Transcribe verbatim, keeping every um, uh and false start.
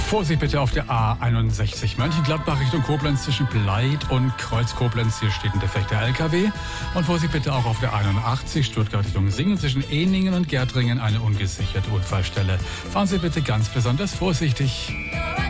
Vorsicht bitte auf der A einundsechzig Mönchengladbach Richtung Koblenz zwischen Bleit und Kreuz Koblenz. Hier steht ein defekter L K W. Und Vorsicht bitte auch auf der einundachtzig Stuttgart Richtung Singen zwischen Ehningen und Gärtringen eine ungesicherte Unfallstelle. Fahren Sie bitte ganz besonders vorsichtig.